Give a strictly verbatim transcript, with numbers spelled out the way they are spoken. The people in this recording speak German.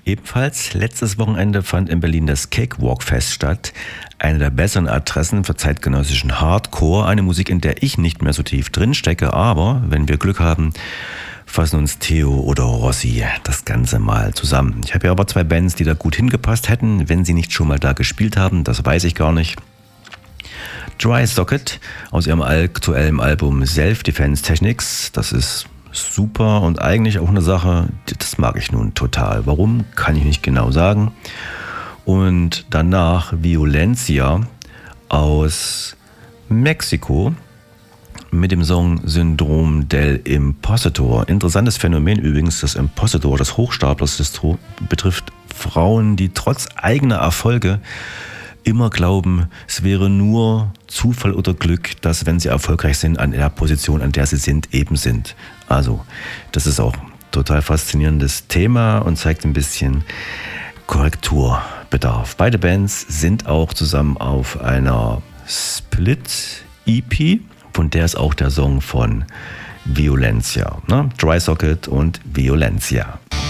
Ebenfalls letztes Wochenende fand in Berlin das Cakewalk Fest statt. Eine der besseren Adressen für zeitgenössischen Hardcore. Eine Musik, in der ich nicht mehr so tief drin stecke, aber wenn wir Glück haben, fassen uns Theo oder Rossi das Ganze mal zusammen. Ich habe ja aber zwei Bands, die da gut hingepasst hätten, wenn sie nicht schon mal da gespielt haben. Das weiß ich gar nicht. Dry Socket aus ihrem aktuellen Album Self-Defense Techniques. Das ist super und eigentlich auch eine Sache, das mag ich nun total. Warum, kann ich nicht genau sagen. Und danach Violencia aus Mexiko mit dem Song Syndrom del Impositor. Interessantes Phänomen übrigens, das Impositor, das Hochstapler-Syndrom, betrifft Frauen, die trotz eigener Erfolge immer glauben, es wäre nur Zufall oder Glück, dass, wenn sie erfolgreich sind, an der Position, an der sie sind, eben sind. Also, das ist auch ein total faszinierendes Thema und zeigt ein bisschen Korrekturbedarf. Beide Bands sind auch zusammen auf einer Split-E P, von der ist auch der Song von Violencia, ne? Dry Socket und Violencia.